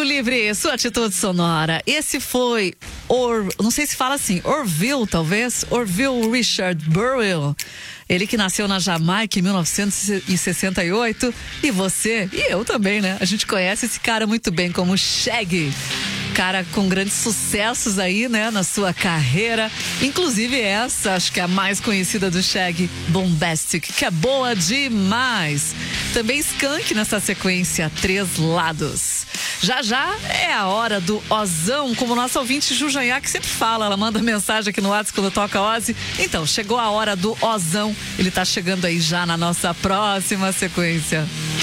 Livre, sua atitude sonora. Esse foi, não sei se fala assim, Orville, talvez, Orville Richard Burwell. Ele que nasceu na Jamaica em 1968. E você, e eu também, né? A gente conhece esse cara muito bem como Shaggy. Cara com grandes sucessos aí, né, na sua carreira. Inclusive essa, acho que é a mais conhecida do Shaggy, Bombastic, que é boa demais. Também Skank nessa sequência, Três Lados. Já é a hora do Ozão, como nossa ouvinte Jujanhá, que sempre fala, ela manda mensagem aqui no WhatsApp quando toca Ozzy. Então, chegou a hora do Ozão, ele tá chegando aí já na nossa próxima sequência.